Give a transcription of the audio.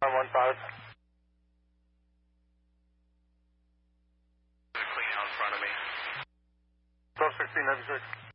915. Clean out in front of me. 1216, 96.